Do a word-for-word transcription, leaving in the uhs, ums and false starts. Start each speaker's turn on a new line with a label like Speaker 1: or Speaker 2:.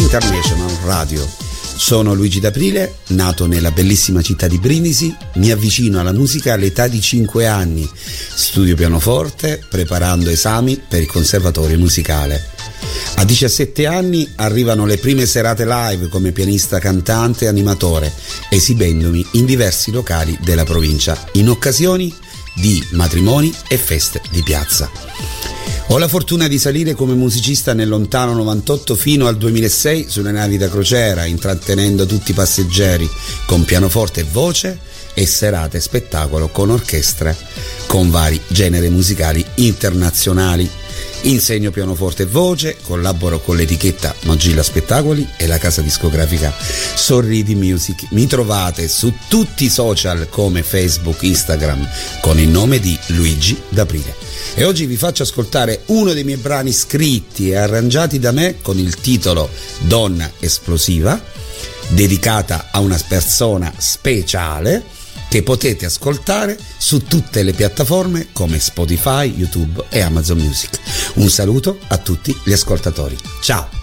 Speaker 1: International Radio. Sono Luigi D'Aprile, nato nella bellissima città di Brindisi, mi avvicino alla musica all'età di cinque anni, studio pianoforte preparando esami per il conservatorio musicale. A diciassette anni arrivano le prime serate live come pianista, cantante e animatore, esibendomi in diversi locali della provincia, in occasioni di matrimoni e feste di piazza. Ho la fortuna di salire come musicista nel lontano novantotto fino al duemilasei sulle navi da crociera, intrattenendo tutti i passeggeri con pianoforte e voce e serate e spettacolo con orchestre con vari generi musicali internazionali. Insegno pianoforte e voce, collaboro con l'etichetta Mogilla Spettacoli e la casa discografica Sorridi Music. Mi trovate su tutti i social come Facebook, Instagram con il nome di Luigi D'Aprile. E oggi vi faccio ascoltare uno dei miei brani scritti e arrangiati da me con il titolo Donna Esplosiva, dedicata a una persona speciale che potete ascoltare su tutte le piattaforme come Spotify, YouTube e Amazon Music. Un saluto a tutti gli ascoltatori. Ciao!